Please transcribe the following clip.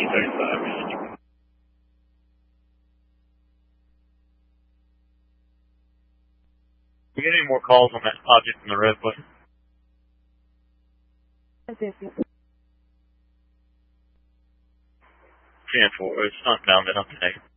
35. Do you get any more calls on that object in the red button? 10-4, it's not down there, okay.